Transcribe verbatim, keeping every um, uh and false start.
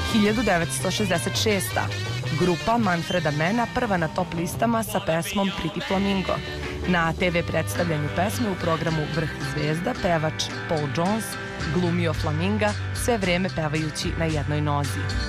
hiljadu devetsto šezdeset šesta. Grupa Manfreda Manna prva na top listama sa pesmom Pretty Flamingo. Na te ve predstavljanju pesme u programu Vrh zvezda pevač Paul Jones glumio flaminga, sve vreme pevajući na jednoj nozi.